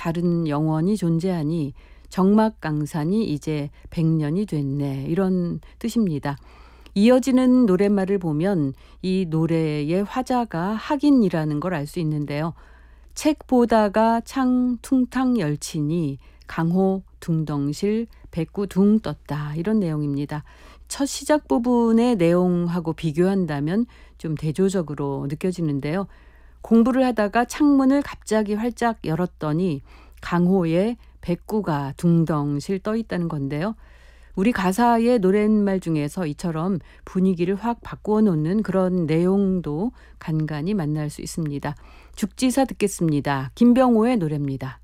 다른 영원이 존재하니 정막강산이 이제 100년이 됐네. 이런 뜻입니다. 이어지는 노랫말을 보면 이 노래의 화자가 학인이라는 걸 알 수 있는데요. 책 보다가 창 퉁탕 열치니 강호 둥덩실 백구 둥 떴다. 이런 내용입니다. 첫 시작 부분의 내용하고 비교한다면 좀 대조적으로 느껴지는데요. 공부를 하다가 창문을 갑자기 활짝 열었더니 강호에 백구가 둥덩실 떠 있다는 건데요. 우리 가사의 노랫말 중에서 이처럼 분위기를 확 바꾸어 놓는 그런 내용도 간간히 만날 수 있습니다. 죽지사 듣겠습니다. 김병호의 노래입니다.